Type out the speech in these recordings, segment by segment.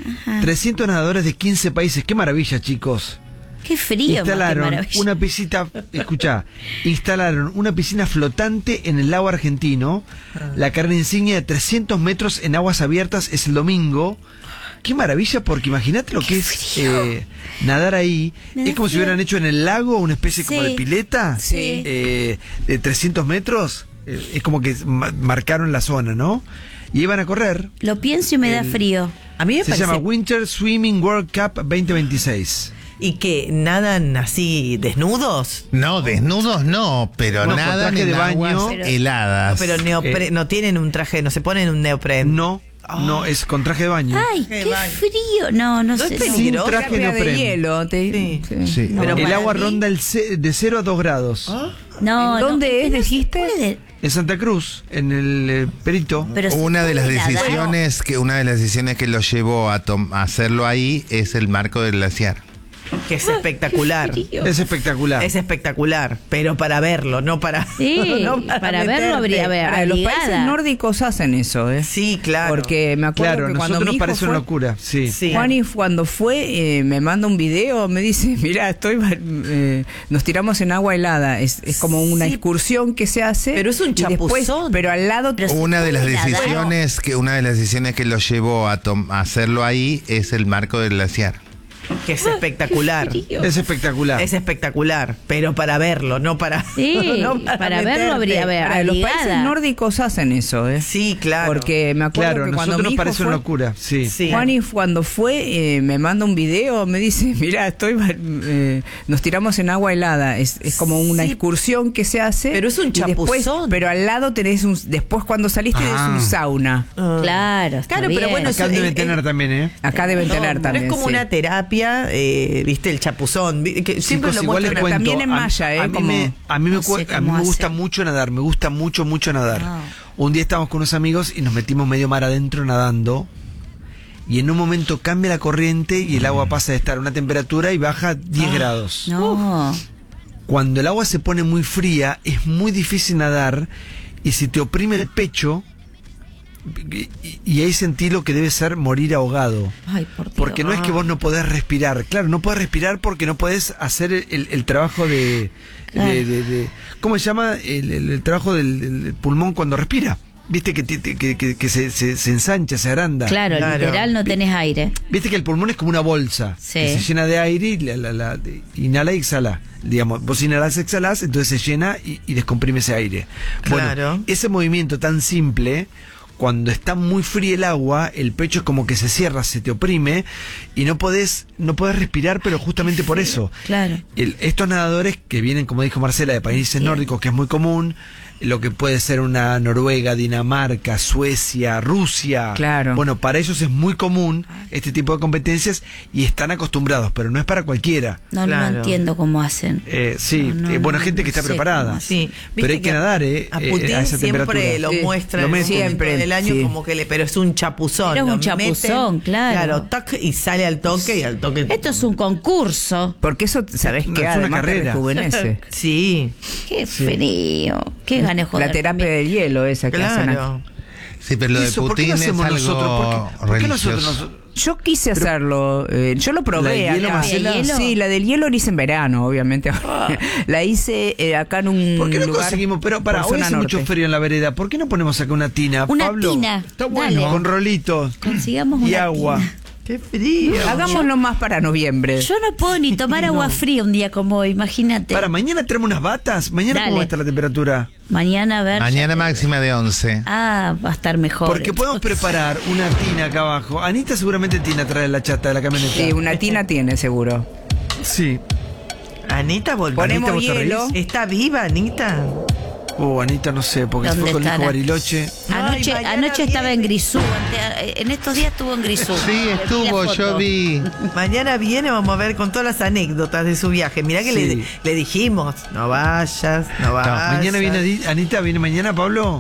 Ajá. 300 nadadores de 15 países. ¡Qué maravilla, chicos! Qué frío, Instalaron qué maravilla. una piscina, instalaron una piscina flotante en el lago argentino. La carrera insignia de 300 metros en aguas abiertas es el domingo. Qué maravilla, porque imagínate lo que es nadar ahí. Me da Es como si frío. hubieran hecho en el lago una especie como Sí. de pileta. Sí. De 300 metros. Es como que marcaron la zona, ¿no? Y iban a correr. Lo pienso y me da frío. A mí me Se parece... llama Winter Swimming World Cup 2026. ¿Y que nadan así desnudos? No, desnudos no, pero No, con nadan traje en de baño. aguas heladas. No, pero no tienen un traje, no se ponen un neopren. No, no, es con traje de baño. Ay, Qué qué baño. frío. No No sé. es Sin peligroso. traje Cambia de neopren. hielo. Sí. Sí. No, Pero El para agua mí- ronda de 0 a 2 grados. No, ¿Dónde no, es, no se dijiste? puede. En Santa Cruz, en el Perito. Pero se Una de las puede nadar. decisiones que lo llevó a hacerlo ahí es el marco del glaciar. Que es espectacular. Qué frío. Es espectacular. Es espectacular, pero para verlo, no para... Sí, no para verlo meterte. habría Para los obligada. países nórdicos hacen eso, ¿eh? Sí, claro. Porque me acuerdo Claro, que a cuando nosotros mi nos hijo parece una fue, locura. Sí. Sí. Juani cuando fue, me manda un video, me dice, mira, nos tiramos en agua helada. Es como una Sí. excursión que se hace. Pero es un y después, chapuzón. pero al lado... Pero se Una de las puede nadar. decisiones que lo llevó a hacerlo ahí es el marco del glaciar. Que es espectacular. Qué frío. Es espectacular. Es espectacular, pero para verlo, no para... Sí, no para verlo meterte. habría Para los países obligada. nórdicos hacen eso, ¿eh? Sí, claro. Porque me acuerdo Claro, a que cuando nosotros mi nos hijo parece fue, una locura. Sí. Sí. Juani cuando fue, me manda un video, me dice, mira, nos tiramos en agua helada. Es como una Sí. excursión que se hace. Pero es un y después, chapuzón. pero al lado tenés después cuando saliste tenés un sauna. Claro, está Claro, pero bien. bueno, Acá eso deben es- tener también, ¿eh? Acá deben tener Pero también. es como sí. una terapia, viste, el chapuzón. Que siempre Chicos, lo igual les muestran. cuento. también en a- malla, ¿eh? A mí Como- me No sé a mí cómo me gusta hacen. mucho nadar. Me gusta mucho nadar. Ah. Un día estábamos con unos amigos y nos metimos medio mar adentro nadando. Y en un momento cambia la corriente y el agua pasa de estar a una temperatura y baja 10 grados. No. Cuando el agua se pone muy fría, es muy difícil nadar. Y si te oprime el pecho, y ahí sentí lo que debe ser morir ahogado. Ay, por Dios. Porque no es que vos no podés respirar. Claro, no podés respirar porque no podés hacer el trabajo de... ¿Cómo se llama? El trabajo del pulmón cuando respira. Viste que se ensancha, se agranda. Claro, Claro. literal no tenés aire. Viste que el pulmón es como una bolsa. Sí. Que se llena de aire y inhala y exhala. Digamos, vos inhalás, exhalás, entonces se llena y descomprime ese aire. Claro. Bueno, ese movimiento tan simple... Cuando está muy fría el agua, el pecho es como que se cierra, se te oprime y no podés respirar, pero justamente por eso. Claro. Estos nadadores que vienen, como dijo Marcela, de países nórdicos, que es muy común, lo que puede ser una Noruega, Dinamarca, Suecia, Rusia. Claro. Bueno, para ellos es muy común este tipo de competencias y están acostumbrados, pero no es para cualquiera. No, Claro. no entiendo cómo hacen. Sí, No, bueno, no, gente no que está sé preparada. cómo Sí, Pero hay que nadar, a Putin a esa siempre temperatura. lo Sí, muestra lo en el meten. siempre del año Sí. como que pero es un chapuzón. Pero es un lo chapuzón, meten, claro. Claro, tac, y sale al toque y al toque. Esto es un concurso. Porque eso, ¿sabés No, qué? es una Además te carrera. rejuvenece. Sí, Qué frío. Qué ganas de joder. La terapia del hielo esa que hacen aquí. claro. Sí, pero lo de Eso, ¿por qué Putin lo es hacemos algo nosotros? ¿Por qué nosotros religioso. Yo quise hacerlo, yo lo probé ¿La del hielo, acá. Marcela? ¿La del hielo? Sí, la del hielo la hice en verano, obviamente. La hice acá en un ¿Por qué no lugar conseguimos? Pero para, por hoy zona hace mucho norte. frío en la vereda. ¿Por qué no ponemos acá una tina? Una Pablo? tina, Está bueno. dale. Con rolitos. Consigamos Y una agua. tina. Qué frío. Hagámoslo más para noviembre. Yo no puedo ni tomar agua fría un día como hoy, imagínate. Para, mañana tenemos unas batas. ¿Mañana Dale. cómo va a estar la temperatura? Mañana a ver. Mañana máxima de 11. Ah, va a estar mejor. Porque podemos preparar una tina acá abajo. Anita seguramente tina trae la chata de la camioneta. Sí, una tina tiene seguro. Sí. Anita volvió. Ponemos ¿vos te hielo. reís? ¿Está viva, Anita? Anita no sé, porque se ¿Dónde fue con el estará? hijo Bariloche. Anoche, Ay, mañana anoche estaba en viene. Grisú. En estos días estuvo en Grisú. Sí, Vi la estuvo, foto. yo vi. Mañana viene, vamos a ver con todas las anécdotas de su viaje. Mirá que Sí. le dijimos, no vayas, no vayas. Mañana viene Anita, ¿viene mañana, Pablo?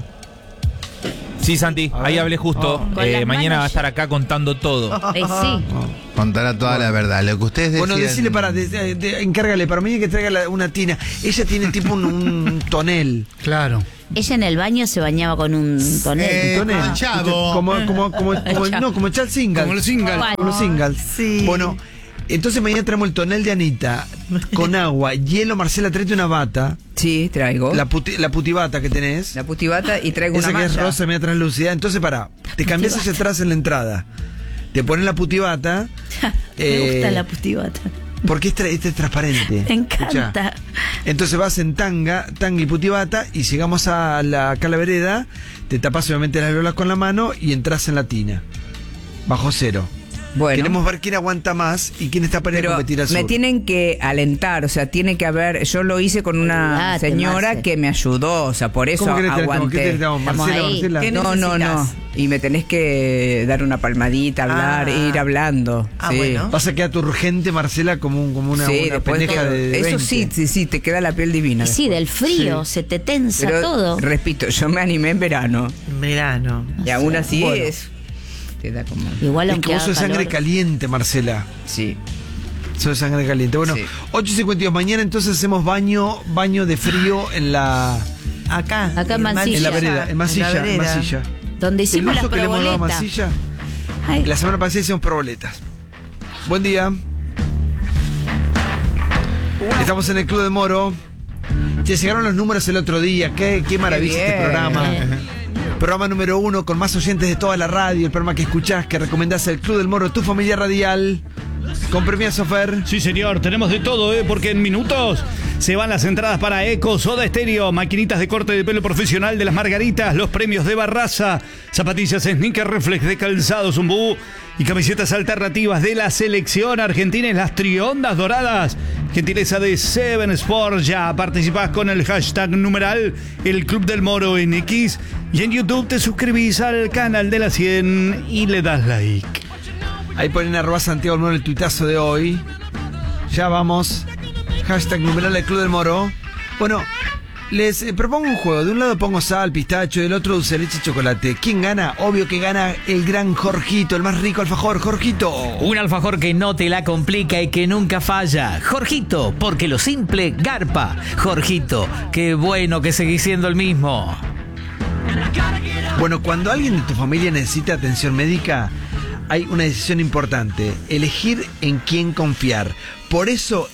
Sí, Santi, A ahí ver. hablé justo. Con las Mañana manos va a estar acá contando todo. Sí. Contará toda la verdad. Lo que ustedes decían. Bueno, decirle encárgale, para mañana que traiga una tina. Ella tiene tipo un tonel. Claro. Ella en el baño se bañaba con un tonel. Tonel. con Chavo. Como Charles Singles. Como los singles. ¿Cuál? Como los singles. Sí. Bueno, entonces mañana traemos el tonel de Anita con agua, hielo. Marcela, tráete una bata. Sí, traigo. La putibata que tenés. La putibata y traigo Esa una que es malla. rosa, media translúcida. Entonces, te cambias hacia atrás en la entrada. Te pones la putibata. Me gusta la putibata. Porque este es transparente. Me encanta. Escuchá. Entonces vas en tanga y putibata, y llegamos acá a la vereda, te tapas obviamente las lolas con la mano y entras en la tina. Bajo cero. Bueno. Queremos ver quién aguanta más y quién está para ir a Pero competir al sur. me tienen que alentar, o sea, tiene que haber. Yo lo hice con una Olvidate, señora Marce. que me ayudó, o sea, por eso ¿Cómo querés aguanté. ¿Qué Estamos Marcela, ahí. Marcela. ¿Qué No. necesitas? Y me tenés que dar una palmadita, hablar, Ah. ir hablando. Ah, sí. bueno. Vas a quedar urgente, Marcela, como una Sí, después pendeja de 20. Eso sí, te queda la piel divina. Y sí, después. del frío, se te tensa Pero, todo. repito, yo me animé en verano. En verano. Y aún así Bueno. te da como. Igual Es aunque que vos haga sos sangre calor. caliente, Marcela. Sí. Sos sangre caliente. Bueno, Sí. 8:52. Mañana entonces hacemos baño de frío en la Acá. Acá en Mansilla. en la vereda, en Masilla, la en vereda. Masilla. Donde El hicimos las uso que le hemos dado a proboletas. Masilla. Ay, La semana pasada hicimos proboletas. Buen día. Estamos en el Club del Moro. Te llegaron los números el otro día. Qué maravilla Qué este bien. programa. Programa número 1 con más oyentes de toda la radio. El programa que escuchás, que recomendás, el Club del Moro, tu familia radial. Con premio Fer. Sí, señor, tenemos de todo, porque en minutos se van las entradas para Eco, Soda Estéreo, maquinitas de corte de pelo profesional de las Margaritas, los premios de Barraza, zapatillas Sneaker Reflex de Calzado Zumbú y camisetas alternativas de la selección argentina en las Triondas Doradas. Gentileza de Seven Sports. Ya participás con el hashtag numeral El Club del Moro en X, y en YouTube te suscribís al canal de la 100 y le das like. Ahí ponen @Santiago Moro el tuitazo de hoy. Ya vamos. Hashtag numeral el Club del Moro. Bueno, les propongo un juego. De un lado pongo sal, pistacho, del otro dulce de leche y chocolate. ¿Quién gana? Obvio que gana el gran Jorgito, el más rico alfajor. Jorgito. Un alfajor que no te la complica y que nunca falla. Jorgito, porque lo simple garpa. Jorgito, qué bueno que seguís siendo el mismo. Bueno, cuando alguien de tu familia necesita atención médica, hay una decisión importante: elegir en quién confiar. Por eso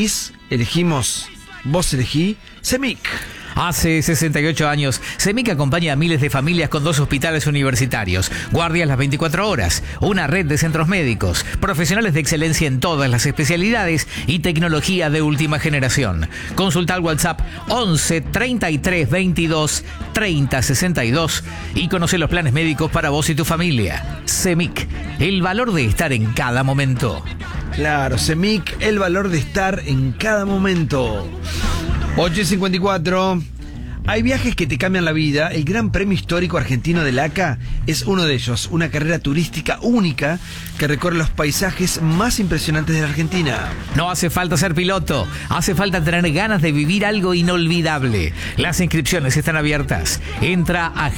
vos elegí CEMIC. Hace 68 años, CEMIC acompaña a miles de familias con 2 hospitales universitarios, guardias las 24 horas, una red de centros médicos, profesionales de excelencia en todas las especialidades y tecnología de última generación. Consulta al WhatsApp 11 33 22 30 62 y conoce los planes médicos para vos y tu familia. CEMIC, el valor de estar en cada momento. Claro, CEMIC, el valor de estar en cada momento. 8:54. Hay viajes que te cambian la vida. El Gran Premio Histórico Argentino del ACA es uno de ellos. Una carrera turística única que recorre los paisajes más impresionantes de la Argentina. No hace falta ser piloto, hace falta tener ganas de vivir algo inolvidable. Las inscripciones están abiertas. Entra a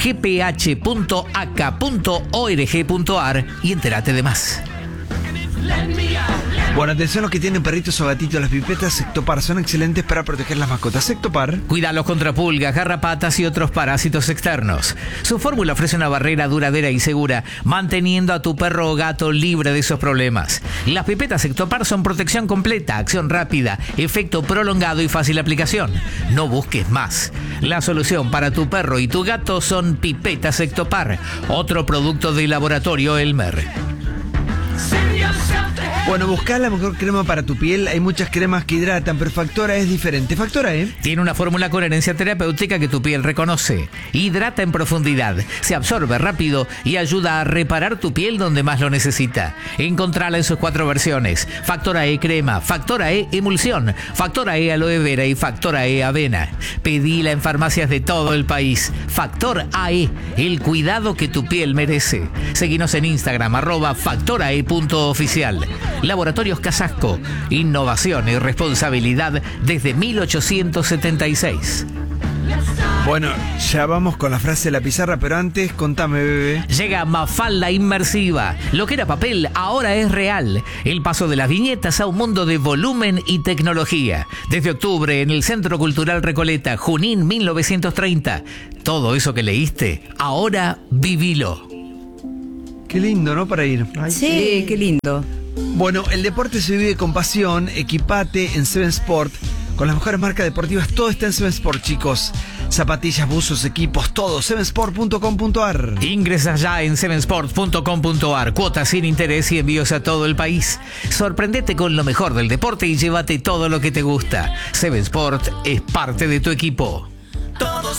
gph.aca.org.ar y entérate de más. Bueno, atención a los que tienen perritos o gatitos. Las pipetas Sectopar son excelentes para proteger las mascotas. Sectopar. Cuídalos contra pulgas, garrapatas y otros parásitos externos. Su fórmula ofrece una barrera duradera y segura, manteniendo a tu perro o gato libre de esos problemas. Las pipetas Sectopar son protección completa, acción rápida, efecto prolongado y fácil aplicación. No busques más. La solución para tu perro y tu gato son pipetas Sectopar, otro producto de Laboratorio Elmer. Bueno, buscá la mejor crema para tu piel. Hay muchas cremas que hidratan, pero Factora es diferente. Factora, Tiene una fórmula con herencia terapéutica que tu piel reconoce. Hidrata en profundidad, se absorbe rápido y ayuda a reparar tu piel donde más lo necesita. Encontrala en sus 4 versiones: Factora E crema, Factora E emulsión, Factora E aloe vera y Factora E avena. Pedila en farmacias de todo el país. Factor AE, el cuidado que tu piel merece. Seguinos en Instagram @factorae.oficial. Laboratorios Casasco, innovación y responsabilidad desde 1876. Bueno, ya vamos con la frase de la pizarra, pero antes, contame, bebé. Llega Mafalda Inmersiva. Lo que era papel ahora es real. El paso de las viñetas a un mundo de volumen y tecnología. Desde octubre en el Centro Cultural Recoleta, Junín 1930. Todo eso que leíste, ahora vivilo. Qué lindo, ¿no? Para ir. Sí, qué lindo. Bueno, el deporte se vive con pasión. Equipate en Seven Sport. Con las mejores marcas deportivas, todo está en Seven Sport, chicos. Zapatillas, buzos, equipos, todo. Sevensport.com.ar. Ingresas ya en sevensport.com.ar. Cuotas sin interés y envíos a todo el país. Sorprendete con lo mejor del deporte y llévate todo lo que te gusta. Seven Sport es parte de tu equipo. Todos